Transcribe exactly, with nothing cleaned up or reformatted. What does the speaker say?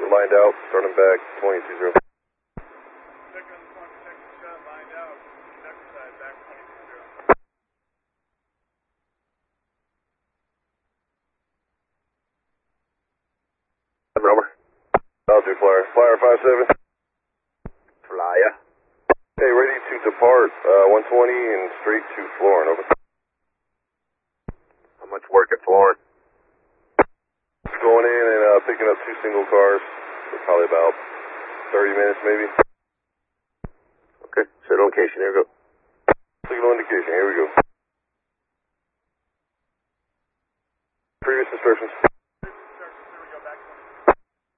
lined out, starting back twenty two zero. Second on the front, second shot, lined out, conductor side, back twenty-two zero. Over. I'll do flyer. Flyer five seven. Flyer. Hey, ready to depart, uh, one twenty and straight to Florin, over. How much work at Florin? Going in and uh, picking up two single cars for probably about thirty minutes maybe. Okay, signal indication, here we go. Signal indication, here we go. Previous instructions.